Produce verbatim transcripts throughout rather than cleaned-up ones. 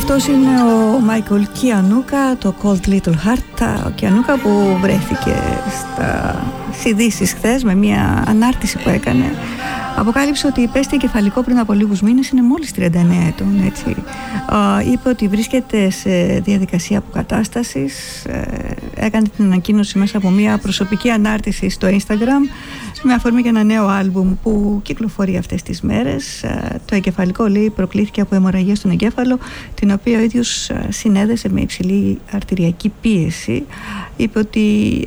Αυτός είναι ο Μάικλ Κιανούκα, το Cold Little Heart. Ο Κιανούκα που βρέθηκε στα ειδήσεις χθες με μια ανάρτηση που έκανε. Αποκάλυψε ότι υπέστη εγκεφαλικό πριν από λίγους μήνες, είναι μόλις τριάντα εννέα ετών, έτσι. Είπε ότι βρίσκεται σε διαδικασία αποκατάστασης. Έκανε την ανακοίνωση μέσα από μια προσωπική ανάρτηση στο Instagram με αφορμή για ένα νέο άλμπουμ που κυκλοφορεί αυτές τις μέρες. Το εγκεφαλικό, λέει, προκλήθηκε από αιμορραγία στον εγκέφαλο, την οποία ο ίδιος συνέδεσε με υψηλή αρτηριακή πίεση. Είπε ότι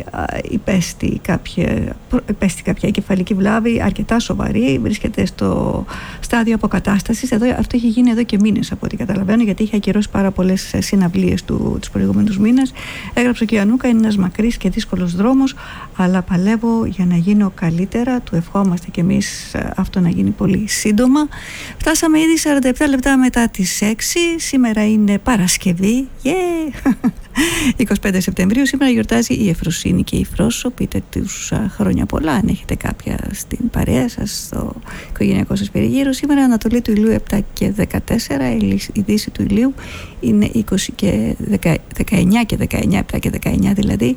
υπέστη κάποια, υπέστη κάποια εγκεφαλική βλάβη αρκετά σοβαρή, βρίσκεται στο στάδιο αποκατάστασης. Εδώ, αυτό έχει γίνει εδώ και μήνες από ό,τι καταλαβαίνω, γιατί είχε ακυρώσει πάρα πολλές συναυλίες του, τους προηγούμενους μήνες. Έγραψε ο Κιανούκα: είναι ένας μακρύς και δύσκολος δρόμος, αλλά παλεύω για να γίνω καλύτερα. Του ευχόμαστε κι εμείς αυτό να γίνει πολύ σύντομα. Φτάσαμε ήδη σαράντα επτά λεπτά μετά τις έξι. Σήμερα είναι Παρασκευή. Yeah! εικοστή πέμπτη Σεπτεμβρίου. Σήμερα γιορτάζει η Εφροσύνη και η Φρόσο. Πείτε τους χρόνια πολλά αν έχετε κάποια στην παρέα σας, στο οικογενειακό σας περιγύρο. Σήμερα Ανατολή του ηλίου επτά και δεκατέσσερα, η δύση του ηλίου είναι είκοσι και δεκαεννιά και δεκαεννιά, επτά και δεκαεννιά δηλαδή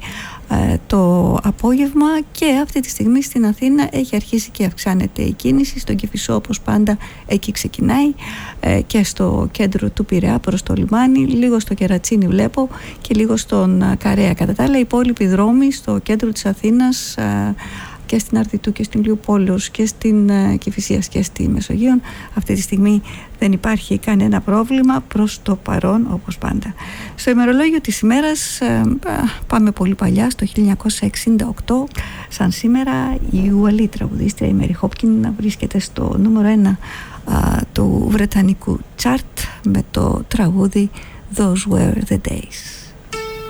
το απόγευμα. Και αυτή τη στιγμή στην Αθήνα έχει αρχίσει και αυξάνεται η κίνηση. Στον Κηφισό, όπως πάντα, εκεί ξεκινάει, και στο κέντρο του Πειραιά προς το λιμάνι, λίγο στο Κερατσίνι βλέπω και λίγο στον Καρέα. Κατά τα άλλα, οι υπόλοιποι δρόμοι στο κέντρο της Αθήνας και στην Αρτιτού και στην Λιουπόλεως και στην Κηφισίας και στη Μεσογείο, αυτή τη στιγμή δεν υπάρχει κανένα πρόβλημα προς το παρόν, όπως πάντα. Στο ημερολόγιο της ημέρας πάμε πολύ παλιά, στο χίλια εννιακόσια εξήντα οκτώ. Σαν σήμερα η Ουαλή τραγουδίστρια η Μέρι Χόπκιν βρίσκεται στο νούμερο ένα του βρετανικού chart με το τραγούδι Those Were the Days.